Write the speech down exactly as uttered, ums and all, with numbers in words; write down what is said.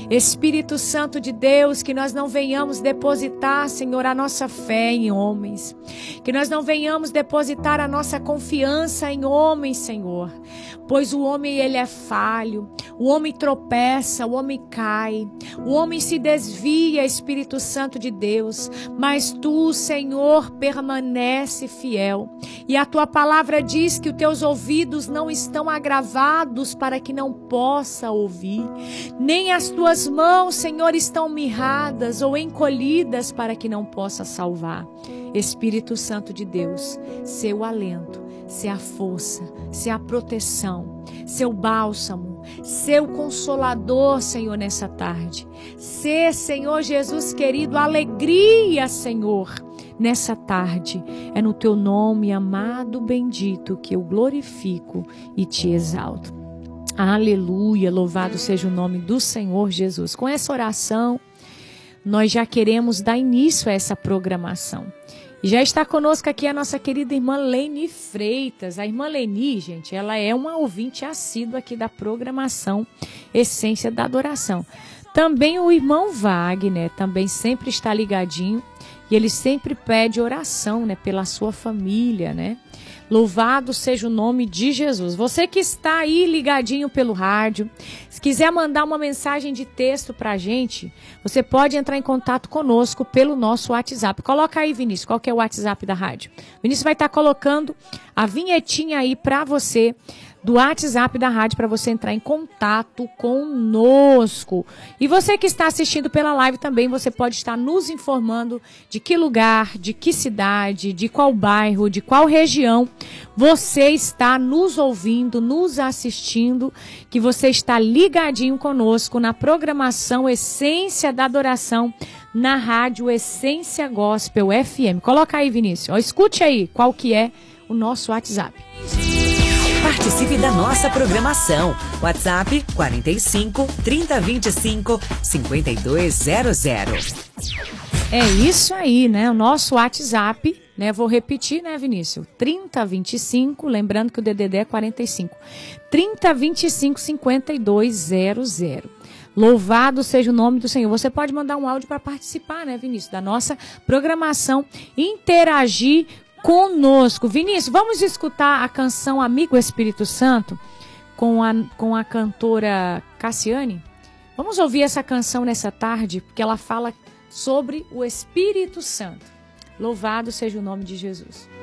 Espírito Santo de Deus, que nós não venhamos depositar, Senhor, a nossa fé em homens. Que nós não venhamos depositar a nossa confiança em homens, Senhor. Pois o homem, ele é falho. O homem tropeça, o homem cai. O homem se desvia, Espírito Santo de Deus. Mas tu, Senhor, permanece fiel. E a tua palavra diz que os teus ouvidos não estão agravados para que não possa ouvir. Nem as tuas mãos, Senhor, estão mirradas ou encolhidas para que não possa salvar. Espírito Santo de Deus, seu alento, ser a força, ser a proteção, seu bálsamo, seu consolador, Senhor, nessa tarde. Ser, Senhor Jesus querido, alegria, Senhor, nessa tarde. É no teu nome, amado, bendito, que eu glorifico e te exalto. Aleluia, louvado seja o nome do Senhor Jesus. Com essa oração, nós já queremos dar início a essa programação. E já está conosco aqui a nossa querida irmã Leni Freitas. A irmã Leni, gente, ela é uma ouvinte assídua aqui da programação Essência da Adoração. Também o irmão Wagner, também sempre está ligadinho. E ele sempre pede oração, né, pela sua família, né? Louvado seja o nome de Jesus. Você que está aí ligadinho pelo rádio, se quiser mandar uma mensagem de texto para a gente, você pode entrar em contato conosco pelo nosso WhatsApp. Coloca aí, Vinícius, qual que é o WhatsApp da rádio? Vinícius vai estar colocando a vinhetinha aí para você, do WhatsApp da rádio, para você entrar em contato conosco. E você que está assistindo pela live também, você pode estar nos informando de que lugar, de que cidade, de qual bairro, de qual região você está nos ouvindo, nos assistindo, que você está ligadinho conosco na programação Essência da Adoração, na rádio Essência Gospel F M. Coloca aí, Vinícius. Ó, escute aí qual que é o nosso WhatsApp. Participe da nossa programação. WhatsApp quarenta e cinco, trinta, vinte e cinco, cinquenta e dois zero zero. É isso aí, né? O nosso WhatsApp, né? Vou repetir, né, Vinícius? trinta, vinte e cinco, lembrando que o D D D é quarenta e cinco. trinta, vinte e cinco, cinquenta e dois zero zero. Louvado seja o nome do Senhor. Você pode mandar um áudio para participar, né, Vinícius, da nossa programação, interagir conosco. Vinícius, vamos escutar a canção Amigo Espírito Santo com a, com a cantora Cassiane? Vamos ouvir essa canção nessa tarde, porque ela fala sobre o Espírito Santo. Louvado seja o nome de Jesus.